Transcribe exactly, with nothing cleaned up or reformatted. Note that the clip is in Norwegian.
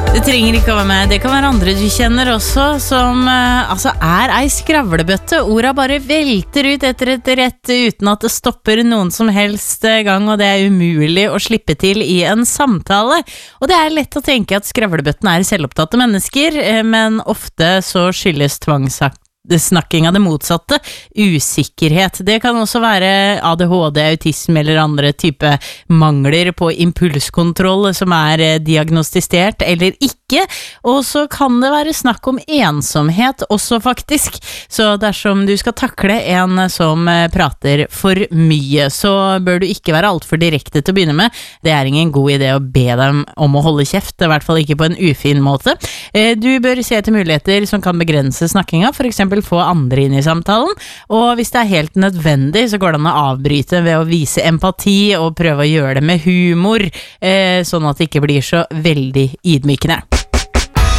Det trenger ikke å være meg, det kan være andre du kjenner også, som uh, altså er ei skravlebøtte. Orda bare velter ut etter et rett uten at det stopper noen som helst gang, og det er umulig å slippe til i en samtale. Og det er lett å tenke at skravlebøtten er selvopptatte mennesker, men ofte så skyldes tvangsakt snakking av det motsatte, usikkerhet. Det kan også være A D H D, autisme eller andre type mangler på impulskontroll som er diagnostisert eller ikke, og så kan det være snakk om ensomhet også faktisk. Så dersom du skal takle en som prater for mye, så bør du ikke være alt for direkte til å begynne med. Det er ingen god idé å be dem om å holde kjeft, i hvert fall ikke på en ufin måte. Du bør se etter muligheter som kan begrense snakkinga, for eksempel få andre inn i samtalen, og hvis det er helt nødvendig, så går det an å avbryte ved å vise empati og prøve å gjøre det med humor, eh, sånn at det ikke blir så veldig ydmykende.